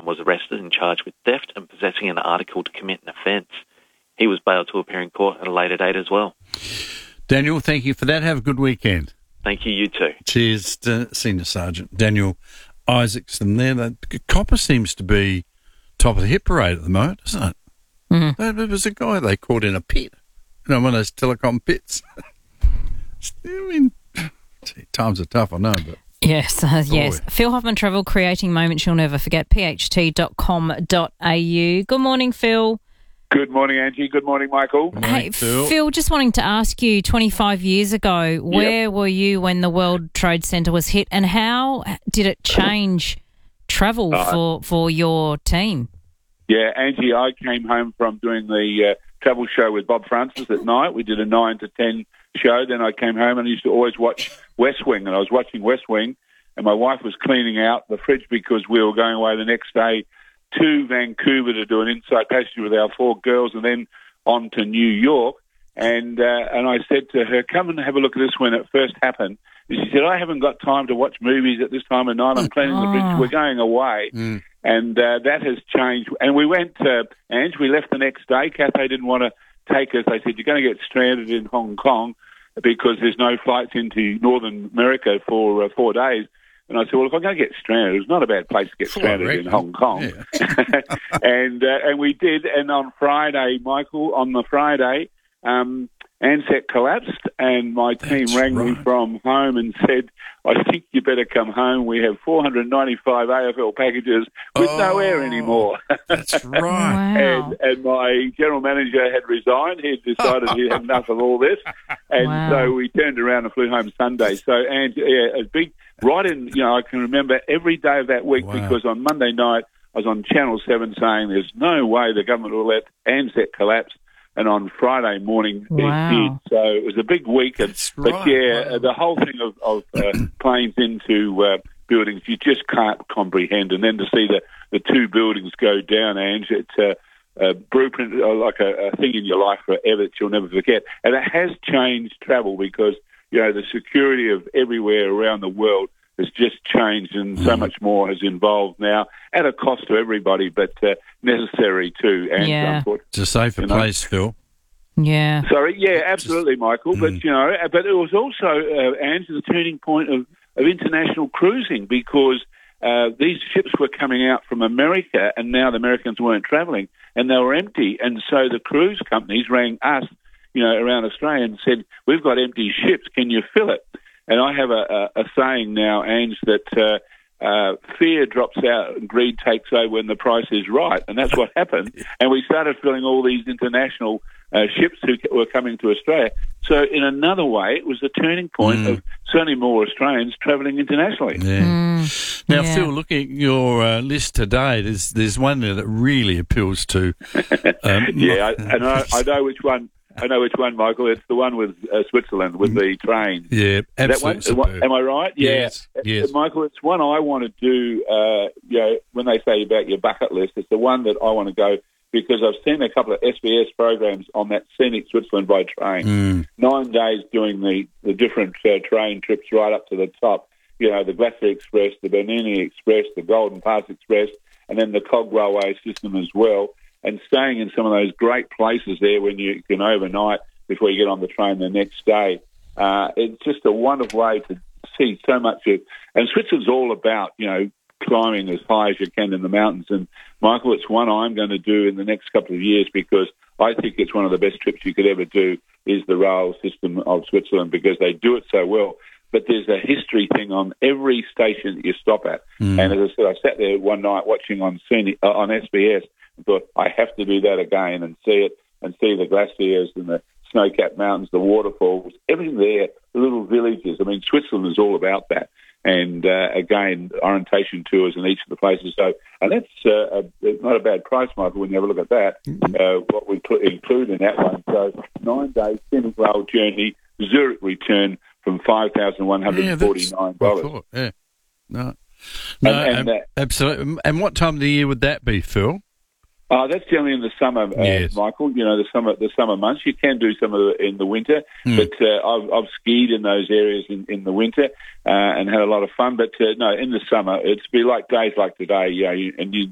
and was arrested and charged with theft and possessing an article to commit an offence. He was bailed to appear in court at a later date as well. Daniel, thank you for that. Have a good weekend. Thank you, you too. Cheers to Senior Sergeant Daniel Isaacson there. The copper seems to be top of the hit parade at the moment, doesn't it? Mm. There was a guy they caught in a pit, one of those telecom pits. I mean, times are tough, I know, but... Yes, yes. Phil Hoffman Travel, creating moments you'll never forget, pht.com.au. Good morning, Phil. Good morning, Angie. Good morning, Michael. Good morning, Hey, Phil. Phil, just wanting to ask you, 25 years ago, where were you when the World Trade Center was hit, and how did it change travel for your team? Yeah, Angie, I came home from doing the travel show with Bob Francis at night. We did a 9 to 10 show. Then I came home and I used to always watch West Wing, and I was watching West Wing, and my wife was cleaning out the fridge because we were going away the next day to Vancouver to do an inside passage with our 4 girls and then on to New York. And I said to her, come and have a look at this when it first happened. And she said, I haven't got time to watch movies at this time of night. I'm cleaning the fridge. We're going away. And that has changed. And we went, Ange, we left the next day. Cathay didn't want to take us. They said, you're going to get stranded in Hong Kong because there's no flights into Northern America for 4 days. And I said, well, if I'm going to get stranded, it's not a bad place to get stranded in Hong Kong. Yeah. And we did. And on Friday, Michael, on the Friday, Ansett collapsed, and my team rang me from home and said, I think you better come home. We have 495 AFL packages with no air anymore. That's right. Wow. And my general manager had resigned. He had decided he had enough of all this. And so we turned around and flew home Sunday. So, and a big, right in, I can remember every day of that week because on Monday night I was on Channel 7 saying there's no way the government will let Ansett collapse. And on Friday morning, it did. So it was a big week. But the whole thing of planes into buildings, you just can't comprehend. And then to see the 2 buildings go down, Ange, it's a blueprint, like a thing in your life forever that you'll never forget. And it has changed travel because, the security of everywhere around the world has just changed, and so much more has involved now at a cost to everybody, but necessary too. And it's a safer place, Phil. Yeah. Sorry, absolutely, Michael. But but it was also, Ange, the turning point of international cruising because these ships were coming out from America, and now the Americans weren't travelling, and they were empty, and so the cruise companies rang us, around Australia and said, "We've got empty ships. Can you fill it?" And I have a saying now, Ange, that fear drops out and greed takes over when the price is right. And that's what happened. And we started filling all these international ships who were coming to Australia. So in another way, it was the turning point of certainly more Australians travelling internationally. Yeah. Now, Phil, looking at your list today, there's one there that really appeals to... I know which one. I know which one, Michael. It's the one with Switzerland, with the train. Yeah, absolutely. That one? Am I right? Yes. Michael, it's one I want to do, when they say about your bucket list, it's the one that I want to go because I've seen a couple of SBS programs on that scenic Switzerland by train. 9 days doing the different train trips right up to the top. The Glacier Express, the Bernini Express, the Golden Pass Express, and then the Cog Railway system as well. And staying in some of those great places there when you can overnight before you get on the train the next day. It's just a wonderful way to see so much of... And Switzerland's all about, climbing as high as you can in the mountains. And, Michael, it's one I'm going to do in the next couple of years because I think it's one of the best trips you could ever do is the rail system of Switzerland because they do it so well. But there's a history thing on every station that you stop at. And as I said, I sat there one night watching on SBS and thought, I have to do that again and see it and see the glaciers and the snow-capped mountains, the waterfalls, everything there, the little villages. I mean, Switzerland is all about that. And, again, orientation tours in each of the places. So, and that's not a bad price, Michael, when you have a look at that, what we include in that one. So 9 days, scenic rail journey, Zurich return from $5,149. Yeah. No, absolutely. And what time of the year would that be, Phil? That's generally in the summer, Michael. The summer months. You can do some of it in the winter, but I've skied in those areas in the winter and had a lot of fun. But no, in the summer, it'd be like days like today. And you